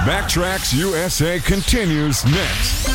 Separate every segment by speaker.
Speaker 1: Backtracks USA continues next.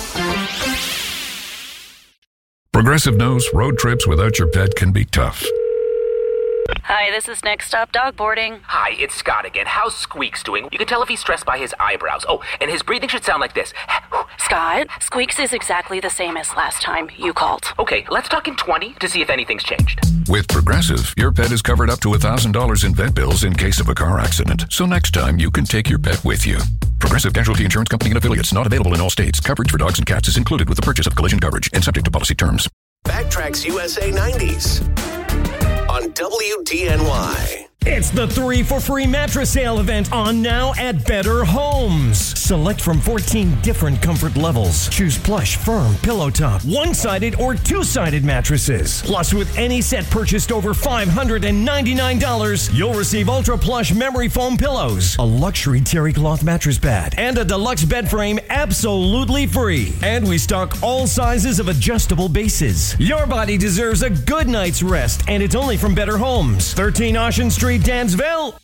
Speaker 2: Progressive knows road trips without your pet can be tough.
Speaker 3: Hi, this is Next Stop Dog Boarding.
Speaker 4: Hi, it's Scott again. How's Squeaks doing? You can tell if he's stressed by his eyebrows. Oh, and his breathing should sound like this.
Speaker 3: Scott, Squeaks is exactly the same as last time you called.
Speaker 4: Okay, let's talk in 20 to see if anything's changed.
Speaker 2: With Progressive, your pet is covered up to $1,000 in vet bills in case of a car accident. So next time, you can take your pet with you. Progressive Casualty Insurance Company and affiliates. Not available in all states. Coverage for dogs and cats is included with the purchase of collision coverage and subject to policy terms.
Speaker 5: Backtracks USA 90s on WDNY.
Speaker 6: It's the 3 for free mattress sale event on now at Better Homes. Select from 14 different comfort levels. Choose plush, firm, pillow top, one-sided or two-sided mattresses. Plus, with any set purchased over $599, you'll receive ultra plush memory foam pillows, a luxury terry cloth mattress pad, and a deluxe bed frame absolutely free. And we stock all sizes of adjustable bases. Your body deserves a good night's rest, and it's only from Better Homes. 13 Ocean Street, Dansville.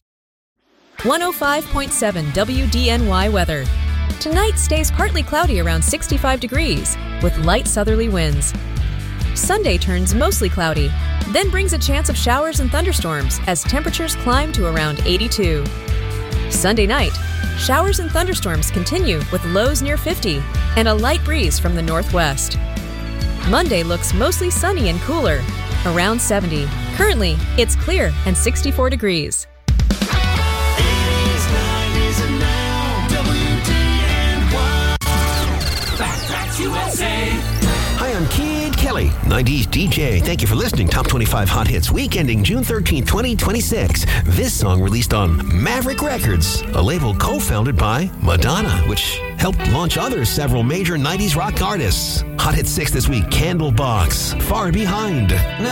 Speaker 7: 105.7 WDNY weather. Tonight stays partly cloudy around 65 degrees with light southerly winds. Sunday turns mostly cloudy, then brings a chance of showers and thunderstorms as temperatures climb to around 82. Sunday night, showers and thunderstorms continue with lows near 50 and a light breeze from the northwest. Monday looks mostly sunny and cooler, around 70. Currently, it's clear and 64 degrees.
Speaker 8: 80s, 90s, and now, WDNY. Backtracks USA.
Speaker 5: Hi, I'm Kid Kelly, 90s DJ. Thank you for listening. Top 25 Hot Hits week ending June 13, 2026. This song released on Maverick Records, a label co-founded by Madonna, which helped launch several major 90s rock artists. Hot Hit 6 this week, Candlebox, Far Behind.